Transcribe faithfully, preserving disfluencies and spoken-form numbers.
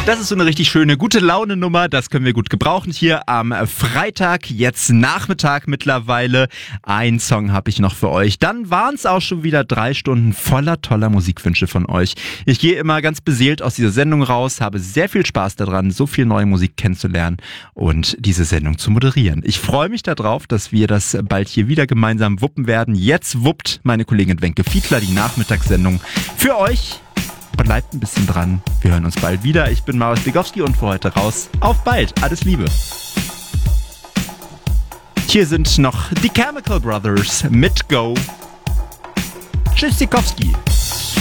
Das ist so eine richtig schöne gute Laune-Nummer. Das können wir gut gebrauchen hier am Freitag, jetzt Nachmittag mittlerweile. Ein Song habe ich noch für euch. Dann waren es auch schon wieder drei Stunden voller toller Musikwünsche von euch. Ich gehe immer ganz beseelt aus dieser Sendung raus, habe sehr viel Spaß daran, so viel neue Musik kennenzulernen und diese Sendung zu moderieren. Ich freue mich darauf, dass wir das bald hier wieder gemeinsam wuppen werden. Jetzt wuppt meine Kollegin Wenke Fiedler die Nachmittagssendung für euch. Bleibt ein bisschen dran. Wir hören uns bald wieder. Ich bin Marius Bigowski und für heute raus. Auf bald. Alles Liebe. Hier sind noch die Chemical Brothers mit Go. Tschüss, Sikowski.